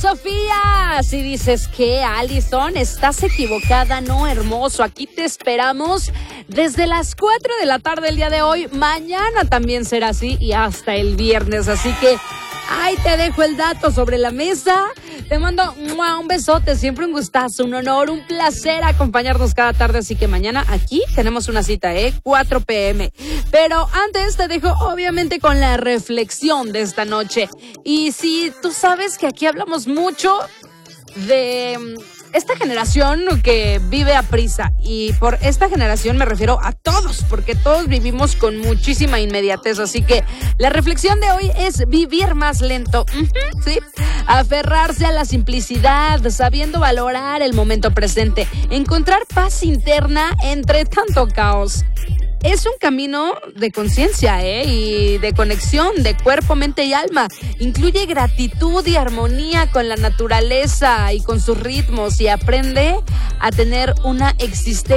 Sofía. Si dices que, Alison, estás equivocada, no, hermoso. Aquí te esperamos desde las 4 de la tarde el día de hoy. Mañana también será así y hasta el viernes. Así que ahí te dejo el dato sobre la mesa. Te mando un besote, siempre un gustazo, un honor, un placer acompañarnos cada tarde. Así que mañana aquí tenemos una cita, 4 p.m. Pero antes te dejo obviamente con la reflexión de esta noche. Y si tú sabes que aquí hablamos mucho de esta generación que vive a prisa, y por esta generación me refiero a todos, porque todos vivimos con muchísima inmediatez, así que la reflexión de hoy es vivir más lento, ¿sí? Aferrarse a la simplicidad, sabiendo valorar el momento presente, encontrar paz interna entre tanto caos. Es un camino de conciencia, y de conexión de cuerpo, mente y alma. Incluye gratitud y armonía con la naturaleza y con sus ritmos, y aprende a tener una existencia